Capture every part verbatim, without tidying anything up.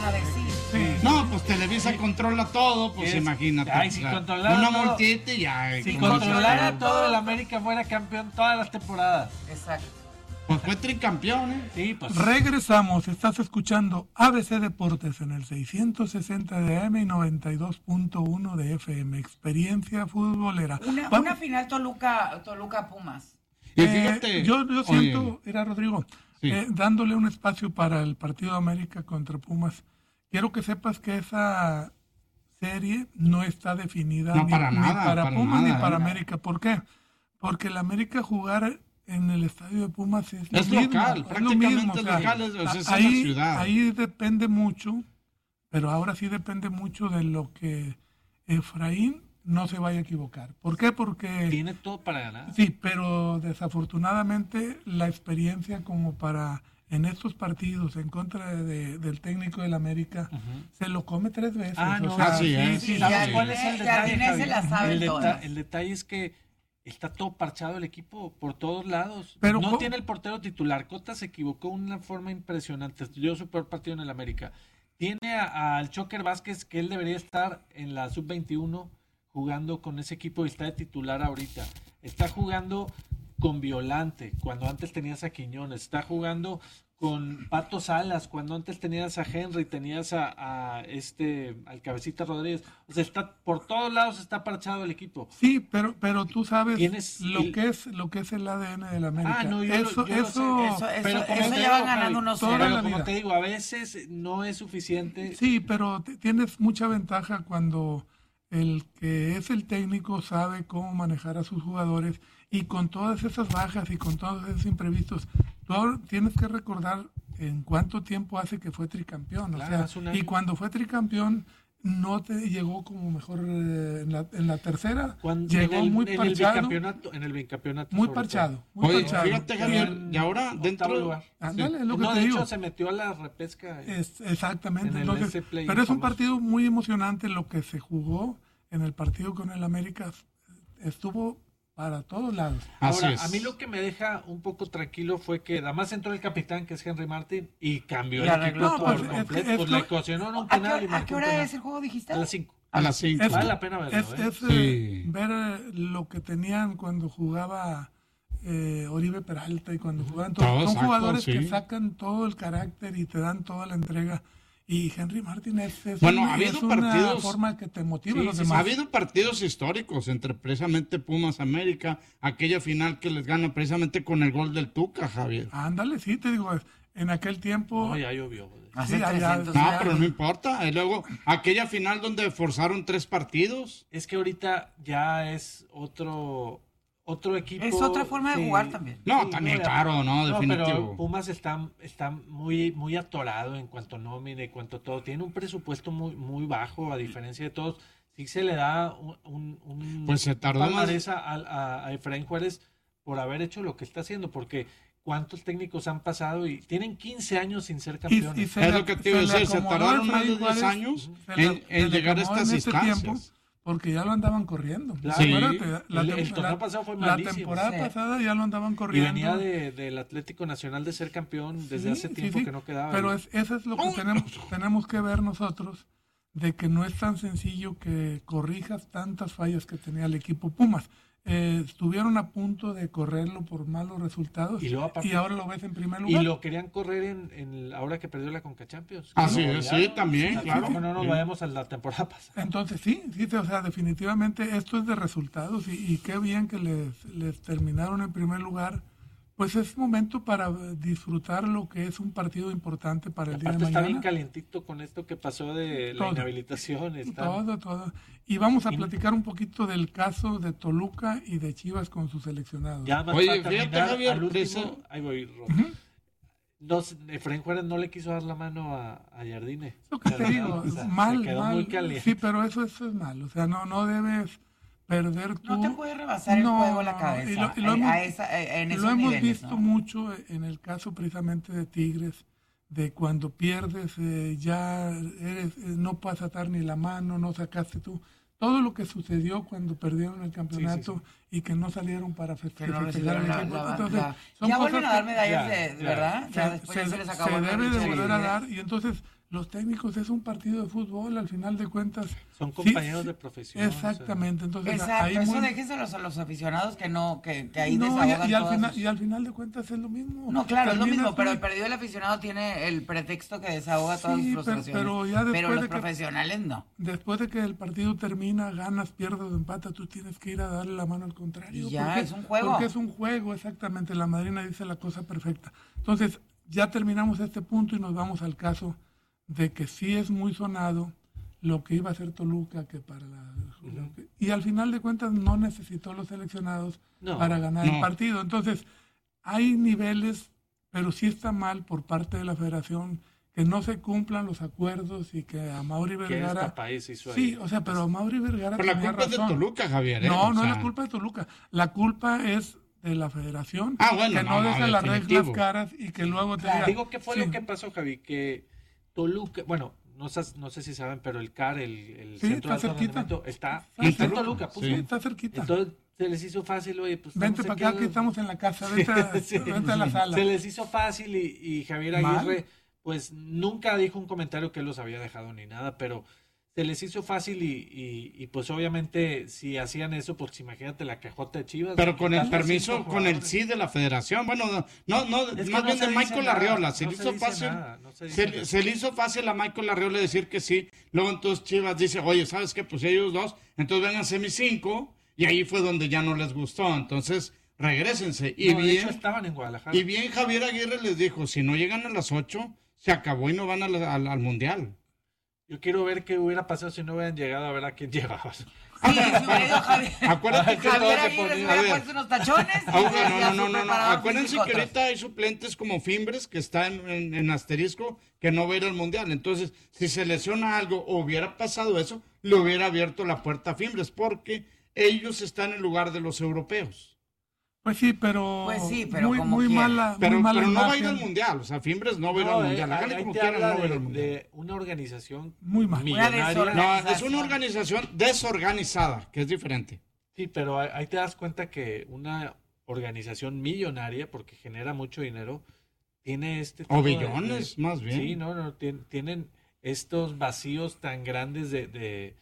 van a decir. Sí. No, pues Televisa sí. controla todo, pues es, imagínate. Ay, si una controlara multita y ya. Si controlara todo, el América fuera campeón todas las temporadas. Exacto. Pues fue tricampeón, ¿eh? Sí, pues. Regresamos, estás escuchando A B C Deportes en el seiscientos sesenta de A M y noventa y dos punto uno de F M. Experiencia futbolera. Una, una final Toluca, Toluca Pumas. Y fíjate, eh, yo, yo siento, oye, era Rodrigo, sí. eh, dándole un espacio para el partido de América contra Pumas. Quiero que sepas que esa serie no está definida no, ni para, ni nada, para, para Pumas nada, ni para eh. América. ¿Por qué? Porque el América jugar en el estadio de Pumas es, es lo local, mismo, prácticamente es lo mismo. es O sea, local, es, es, es ahí, en la ciudad. Ahí depende mucho, pero ahora sí depende mucho de lo que Efraín no se vaya a equivocar. ¿Por qué? Porque... Tiene todo para ganar. Sí, pero desafortunadamente la experiencia como para en estos partidos en contra de, del técnico del América uh-huh. se lo come tres veces. Ah, no, o sea, así es. sí, sí, ¿Sabes sí. cuál es el detalle, Jardinés se la sabe el, deta- todas. el detalle es que está todo parchado el equipo por todos lados. Pero no ¿cómo? tiene el portero titular. Cota se equivocó de una forma impresionante. Dio su peor partido en el América. Tiene al Choker Vázquez, que él debería estar en la sub veintiuno jugando con ese equipo y está de titular ahorita. Está jugando con Violante, cuando antes tenías a Quiñones. Está jugando con Pato Salas, cuando antes tenías a Henry, tenías a, a este al Cabecita Rodríguez. O sea, está por todos lados está parchado el equipo. Sí, pero pero tú sabes Tienes lo el... que es lo que es el A D N del América. Ah, no, yo eso lo, yo eso, lo Eso, eso, pero como eso te ya digo, van ganando Javi, unos toda pero la como vida. te digo, a veces no es suficiente. Sí, pero t- tienes mucha ventaja cuando el que es el técnico sabe cómo manejar a sus jugadores y con todas esas bajas y con todos esos imprevistos, tú ahora tienes que recordar en cuánto tiempo hace que fue tricampeón. Claro, o sea, hace un año. y cuando fue tricampeón no te llegó como mejor eh, en, la, en la tercera, Cuando, llegó en el, muy en parchado. el bicampeonato, en el bicampeonato Muy sobre parchado, todo. muy Oye, parchado. fíjate, Javier, y ahora Octavo dentro... lugar. Ándale, es lo que No, te de digo. hecho se metió a la repesca. Es, exactamente, en el entonces, ese play pero es un famoso. partido muy emocionante lo que se jugó en el partido con el América, estuvo para todos lados. Así Ahora, es. a mí lo que me deja un poco tranquilo fue que además entró el capitán, que es Henry Martin, y cambió Y el arregló equipo todo. por No, pues, completo. es que- Pues es le que- ecuacionó en un ¿A qué, penal y hora- marcó ¿A qué un hora penal. es el juego, dijiste? A las cinco. A las cinco. Es- Vale la pena verlo, Es, ¿eh? es, Sí. eh, ver eh, lo que tenían cuando jugaba eh, Oribe Peralta y cuando jugaban todos. Todo, Son exacto, jugadores sí. que sacan todo el carácter y te dan toda la entrega. Y Henry Martin es, es Bueno, un- ha habido es una partidos- forma que te motiva Sí, a los sí, demás. ha habido partidos históricos entre precisamente Pumas América, aquella final que les gana precisamente con el gol del Tuca, Javier. Ándale, sí, te digo, en aquel tiempo... No, ya llovió. Hace Sí, allá- trescientos No, ya- pero no importa. Y luego, aquella final donde forzaron tres partidos. Es que ahorita ya es otro otro equipo. Es otra forma de sí. jugar también. No, Sí, también, ya- claro, no, definitivo. Pero Pumas está, está muy, muy atorado en cuanto a nómina, en cuanto a todo. Tiene un presupuesto muy, muy bajo, a diferencia de todos. Sí se le da un, un, un Pues se tardó palmarés a, a, a Efraín Juárez por haber hecho lo que está haciendo, porque cuántos técnicos han pasado y tienen quince años sin ser Y- campeones. y se Es le- lo que te iba a se le decir, se acomodó tardaron más de Efraín diez Juárez, años se le- en, se en le llegar a acomodó estas en este instancias. tiempo, porque ya lo andaban corriendo. Claro. Sí. Acuérdate, la, El- tem- el torneo la- pasado fue la malísimo. temporada Sí. pasada ya lo andaban Y corriendo. venía de, del Atlético Nacional de ser campeón desde Sí, hace sí, tiempo sí. que no quedaba. Pero es, eso es lo que tenemos, tenemos que ver nosotros, de que no es tan sencillo que corrijas tantas fallas que tenía el equipo Pumas. Eh, estuvieron a punto de correrlo por malos resultados Y y, luego, aparte- ahora lo ves en primer Y lugar. lo querían correr en, en el- ahora que perdió la Conca Champions. Así No, es, ya, sí, también, o sea, claro. como no nos Sí. vayamos a la temporada pasada. Entonces sí, sí, o sea, definitivamente esto es de resultados y, y qué bien que les, les terminaron en primer lugar. Pues es momento para eh, disfrutar lo que es un partido importante para el día de Aparte está mañana. bien calientito con esto que pasó de la Todo. inhabilitación. Está... Todo, todo. Y vamos a Y- platicar un poquito del caso de Toluca y de Chivas con sus seleccionados. Ya más Oye, para fíjate, terminar, Javier, al último, presa- ahí voy, Ro. No, Efraín Juárez no le quiso dar la mano a, a Jardine. Lo que te digo, O sea, mal, se quedó mal. muy caliente. Sí, pero eso, eso es mal. O sea, no, no debes perder tú. No te puede rebasar el No, juego la no, cabeza. y lo- y lo a- hemos- a esa- en Lo esos hemos niveles, visto ¿no? mucho en el caso precisamente de Tigres, de cuando pierdes, eh, ya eres, eh, no puedes atar ni la mano, no sacaste tú. Todo lo que sucedió cuando perdieron el campeonato Sí, sí, y que no salieron para fe- Que no festejar recibieron el la- equipo. la- Entonces, la- son ya cosas vuelven a dar que- medallas Ya, de, ya. ¿verdad? Ya se, después se- ya se les acabó se el debe de berrinche volver a libre. dar y entonces los técnicos es un partido de fútbol, al final de cuentas. Son compañeros sí, de profesión. Exactamente. Entonces, Exacto, ahí eso muy... déjenselos a los aficionados que no, que, que ahí no, desahogan y, y, al todas final, sus- y al final de cuentas es lo mismo. No, claro, es lo Terminas mismo, pero muy- el perdido el aficionado tiene el pretexto que desahoga todas Sí, sus pero- frustraciones. pero ya después los de que- profesionales no. Después de que el partido termina, ganas, pierdes o empatas, tú tienes que ir a darle la mano al contrario. Y ya, porque, es un juego. Porque es un juego, exactamente. La madrina dice la cosa perfecta. Entonces, ya terminamos este punto y nos vamos al caso de que sí es muy sonado lo que iba a hacer Toluca, que para la... Uh-huh. Y al final de cuentas no necesitó los seleccionados No, para ganar no. el partido. Entonces, hay niveles, pero sí está mal por parte de la federación que no se cumplan los acuerdos y que a Mauri ¿Qué Vergara... esta país hizo Sí, ahí? o sea, pero a Mauri Vergara Pero la tenía culpa es de razón. Toluca, Javier. ¿eh? No, O no sea, es la culpa de Toluca. La culpa es de la federación, Ah, bueno, que no, no, no, deja las definitivo. reglas caras y que luego te Claro. diga... Digo, ¿qué fue sí, lo que pasó, Javi? Que Toluca, bueno, no, sas- no sé si saben, pero el C A R, el, el Sí, Centro de está Alto cerquita. Rendimiento, está, Está está en cerca. Toluca. pues, Sí, ¿no? está cerquita. Entonces se les hizo fácil, oye, pues Vente estamos para acá, aquí, que estamos en la casa, vente, a- Sí. vente a la sala. Se les hizo fácil y, y Javier Mal. Aguirre, pues nunca dijo un comentario que él los había dejado ni nada, pero se les hizo fácil y, y, y, pues obviamente si hacían eso, pues imagínate la cajota de Chivas. Pero con el quitarle permiso, cinco con el jugadores. sí de la federación. Bueno, no, no, no Es que más no bien se de dice Michael nada, Arriola. Se no le se hizo dice fácil. nada, no se dice se, nada. se le hizo fácil a Michael Arriola decir que sí. Luego entonces Chivas dice, oye, ¿sabes qué? Pues ellos dos, entonces vénganse mis cinco. Y ahí fue donde ya no les gustó. Entonces, regrésense. Y No, de bien, hecho, estaban en Guadalajara. y bien Javier Aguirre les dijo, si no llegan a las ocho, se acabó y no van a la- al, al Mundial. Yo quiero ver qué hubiera pasado si no hubieran llegado a ver a quién llevabas. Sí, si hubiera ido Javier, Acuérdate que Javier todos se Aguirre se ponían- hubiera A ver. puesto unos tachones. y Ah, se no, hacía no, su no, no, no. preparador Acuérdense físico que otros. ahorita hay suplentes como Fimbres que está en, en- en asterisco que no va a ir al Mundial. Entonces, si se lesiona algo o hubiera pasado eso, le hubiera abierto la puerta a Fimbres porque ellos están en lugar de los europeos. Pues sí, pero, Pues sí, pero muy, como muy quiera. mala, Pero, muy mala pero no va a ir imagen. al Mundial. O sea, Fimbres no va a ir No, al eh, Mundial. Háganle ahí como te quieran, no habla va a ir de, al Mundial. de una organización Muy mal. millonaria. desorganización. No, es una organización desorganizada, que es diferente. Sí, pero ahí ahí te das cuenta que una organización millonaria, porque genera mucho dinero, tiene este O tipo de- billones, de- más bien. Sí, no, no, tien- tienen estos vacíos tan grandes de, de,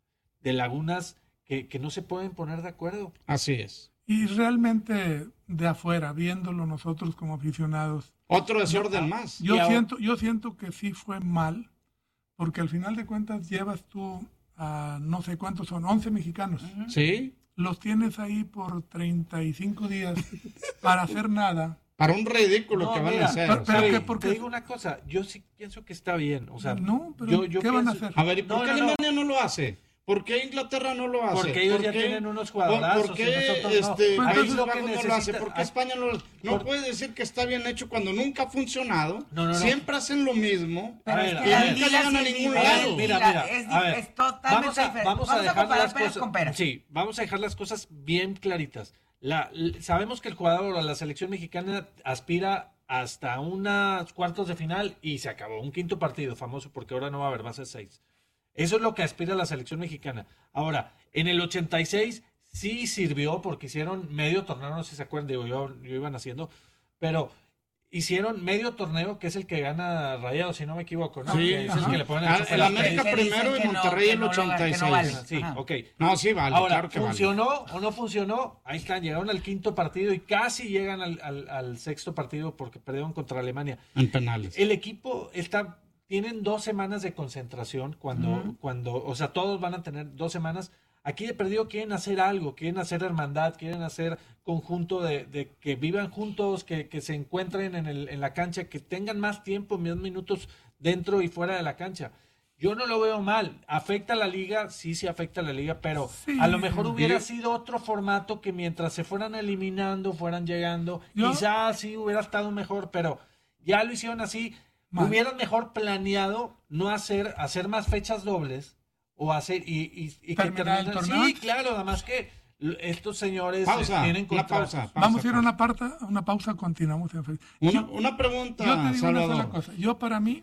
de lagunas que, que no se pueden poner de acuerdo. Así es. Y realmente de afuera, viéndolo nosotros como aficionados, Otro desorden más. yo Y ahora- siento, yo siento que sí fue mal, porque al final de cuentas llevas tú a no sé cuántos son, once mexicanos. Sí, Los tienes ahí por treinta y cinco días para hacer nada. para un ridículo No, que van mira, a hacer. pero- o sea. pero Javi, que porque- te digo una cosa, yo sí pienso que está bien. O sea, No, pero yo, yo ¿qué van a pienso- hacer? A ver, ¿y por No, qué no, no. Alemania no lo hace? ¿Por qué Inglaterra no lo hace? Porque ellos ¿Por ya qué- tienen unos ¿Por, jugadorazos por qué y nosotros no? este, Pues Países entonces lo que Bajos no lo hace? necesita- ¿Por qué España no lo hace? No por- puede decir que está bien hecho cuando nunca ha funcionado. No, no, no. Siempre hacen lo mismo. Pero A es ver, que a la ver. liga Nunca llegan a sí es ningún diferente, lado. Mira, la- mira, es, a di- ver, es totalmente vamos a, diferente. vamos a dejar comparar las peras cosas, con peras. sí, vamos a dejar las cosas bien claritas. La, l- sabemos que el jugador o la selección mexicana aspira hasta unos cuartos de final y se acabó. Un quinto partido famoso porque ahora no va a haber, va a ser seis. Eso es lo que aspira la selección mexicana. Ahora, en el ochenta y seis sí sirvió porque hicieron medio torneo, no sé si se acuerdan, digo, yo, yo iban haciendo, pero hicieron medio torneo que es el que gana Rayados, si no me equivoco, ¿no? Sí, Que es el ajá. que le ponen Ah, el chofer el a América seis. Que dicen primero y que no, Monterrey que el no lo- que no ochenta y seis. vale. Sí, Ajá. ok. No, sí vale, Ahora, claro que vale. ¿funcionó o no funcionó? Ahí están, llegaron al quinto partido y casi llegan al, al- al sexto partido porque perdieron contra Alemania. En penales. El equipo está, tienen dos semanas de concentración cuando, Ujú. cuando, o sea, todos van a tener dos semanas. Aquí de perdido quieren hacer algo, quieren hacer hermandad, quieren hacer conjunto de, de que vivan juntos, que, que se encuentren en, el, en la cancha, que tengan más tiempo, más minutos dentro y fuera de la cancha. Yo no lo veo mal. ¿Afecta a la liga? Sí, sí afecta a la liga, pero Sí. a lo mejor hubiera Yo- sido otro formato que mientras se fueran eliminando, fueran llegando, Yo- quizás sí hubiera estado mejor, pero ya lo hicieron así. Mal. Hubieran mejor planeado no hacer, hacer más fechas dobles o hacer y, y, y que Terminar el terminen- torneo. Sí, claro, nada más que l- estos señores Pausa, tienen una contratos. pausa. Vamos a ir a una, parta, a una pausa, continuamos en Facebook. Una, Yo, una pregunta, yo te digo una Salvador. sola cosa. Yo para mí,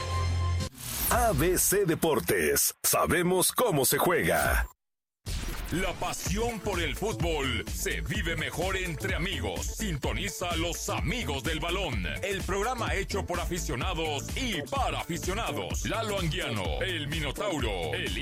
A B C Deportes. Sabemos cómo se juega. La pasión por el fútbol se vive mejor entre amigos. Sintoniza a Los Amigos del Balón, el programa hecho por aficionados y para aficionados. Lalo Anguiano, el Minotauro, el